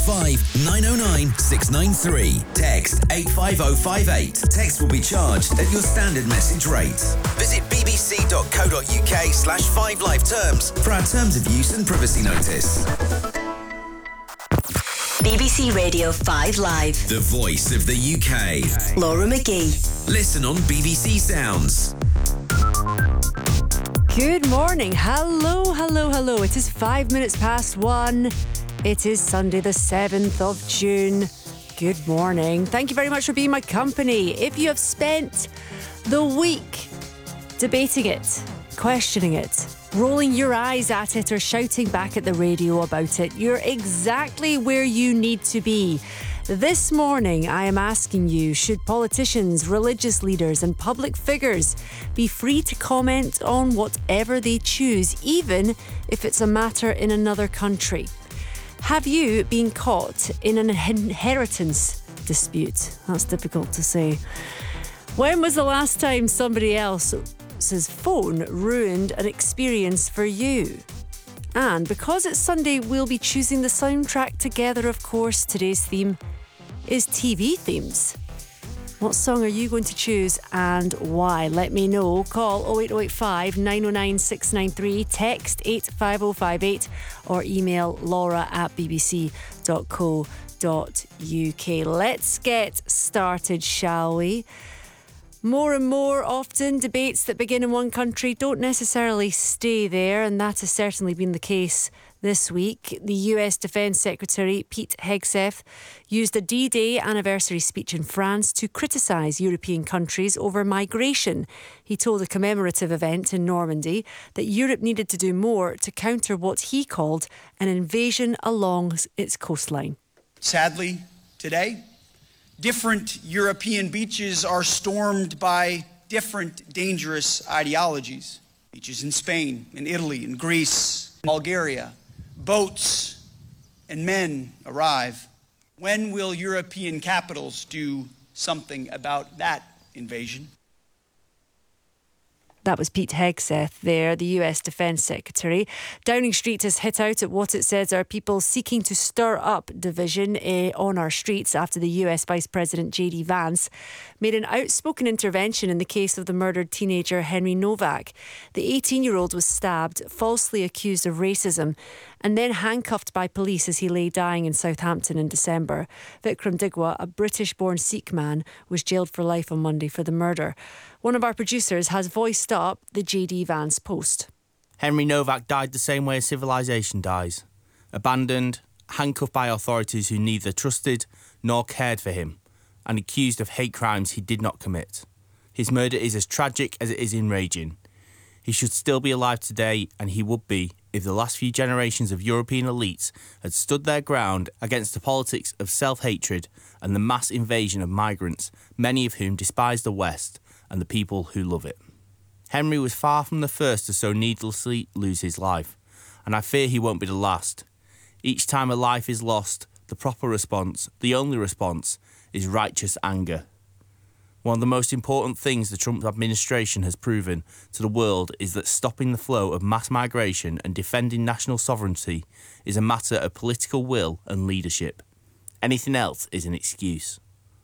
909 693. Text 85058. Text will be charged at your standard message rate. Visit bbc.co.uk/5live terms for our terms of use and privacy notice. BBC Radio 5 Live. The voice of the UK. Laura McGee. Listen on BBC Sounds. Good morning. Hello. It is 5 minutes past 1. It is Sunday the 7th of June. Good morning. Thank you very much for being my company. If you have spent the week debating it, questioning it, rolling your eyes at it or shouting back at the radio about it, you're exactly where you need to be. This morning, I am asking you, should politicians, religious leaders and public figures be free to comment on whatever they choose, even if it's a matter in another country? Have you been caught in an inheritance dispute? That's difficult to say. When was the last time somebody else's phone ruined an experience for you? And because it's Sunday, we'll be choosing the soundtrack together, of course. Today's theme is TV themes. What song are you going to choose and why? Let me know. Call 08085 909 693, text 85058 or email laura@bbc.co.uk. Let's get started, shall we? More and more often, debates that begin in one country don't necessarily stay there, and that has certainly been the case this week. The US Defence Secretary Pete Hegseth used a D-Day anniversary speech in France to criticise European countries over migration. He told a commemorative event in Normandy that Europe needed to do more to counter what he called an invasion along its coastline. Sadly, today, different European beaches are stormed by different dangerous ideologies. Beaches in Spain, in Italy, in Greece, Bulgaria. Boats and men arrive. When will European capitals do something about that invasion? That was Pete Hegseth there, the US Defence Secretary. Downing Street has hit out at what it says are people seeking to stir up division on our streets after the US Vice President JD Vance made an outspoken intervention in the case of the murdered teenager Henry Novak. The 18-year-old was stabbed, falsely accused of racism, and then handcuffed by police as he lay dying in Southampton in December. Vikram Digwa, a British-born Sikh man, was jailed for life on Monday for the murder. One of our producers has voiced up the JD Vance post. Henry Novak died the same way a civilization dies. Abandoned, handcuffed by authorities who neither trusted nor cared for him, and accused of hate crimes he did not commit. His murder is as tragic as it is enraging. He should still be alive today, and he would be if the last few generations of European elites had stood their ground against the politics of self-hatred and the mass invasion of migrants, many of whom despise the West and the people who love it. Henry was far from the first to so needlessly lose his life, and I fear he won't be the last. Each time a life is lost, the proper response, the only response, is righteous anger. One of the most important things the Trump administration has proven to the world is that stopping the flow of mass migration and defending national sovereignty is a matter of political will and leadership. Anything else is an excuse.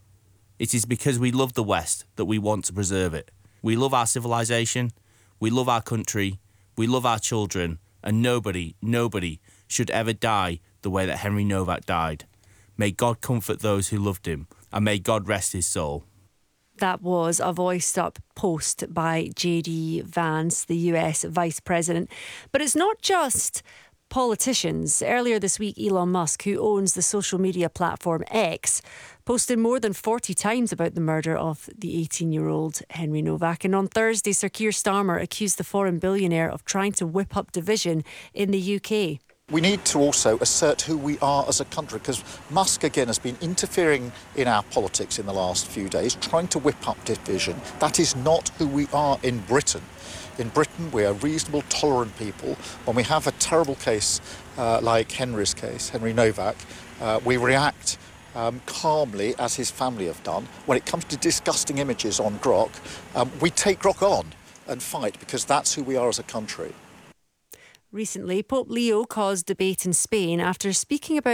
It is because we love the West that we want to preserve it. We love our civilization, we love our country, we love our children, and nobody should ever die the way that Henry Novak died. May God comfort those who loved him, and may God rest his soul. That was a voiced up post by JD Vance, the US Vice President. But it's not just politicians. Earlier this week, Elon Musk, who owns the social media platform X, posted more than 40 times about the murder of the 18-year-old Henry Novak. And on Thursday, Sir Keir Starmer accused the foreign billionaire of trying to whip up division in the UK. We need to also assert who we are as a country, because Musk, again, has been interfering in our politics in the last few days, trying to whip up division. That is not who we are in Britain. In Britain, we are reasonable, tolerant people. When we have a terrible case like Henry's case, Henry Novak, we react calmly, as his family have done. When it comes to disgusting images on Grok, we take Grok on and fight, because that's who we are as a country. Recently, Pope Leo caused debate in Spain after speaking about